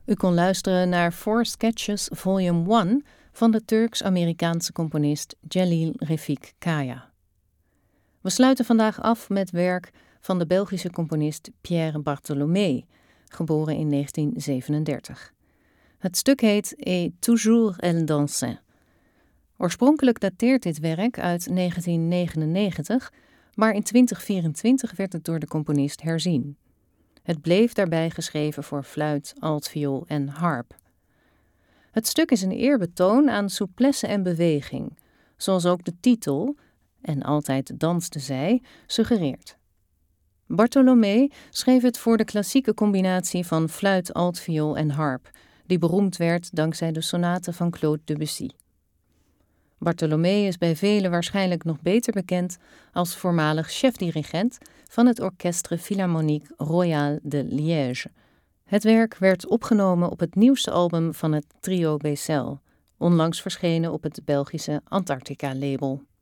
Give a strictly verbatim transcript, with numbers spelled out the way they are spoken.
U kon luisteren naar Four Sketches Volume één van de Turks-Amerikaanse componist Celil Refik Kaya. We sluiten vandaag af met werk van de Belgische componist Pierre Bartholomé, geboren in negentien zevenendertig. Het stuk heet Et toujours elle dansait. Oorspronkelijk dateert dit werk uit negentien negenennegentig, maar in twintig vierentwintig werd het door de componist herzien. Het bleef daarbij geschreven voor fluit, altviool en harp. Het stuk is een eerbetoon aan souplesse en beweging, zoals ook de titel, en altijd danste zij, suggereert. Bartholomé schreef het voor de klassieke combinatie van fluit, altviool en harp, die beroemd werd dankzij de sonaten van Claude Debussy. Bartholomé is bij velen waarschijnlijk nog beter bekend als voormalig chef-dirigent van het Orchestre Philharmonique Royal de Liège. Het werk werd opgenomen op het nieuwste album van het trio Becel, onlangs verschenen op het Belgische Antarctica-label.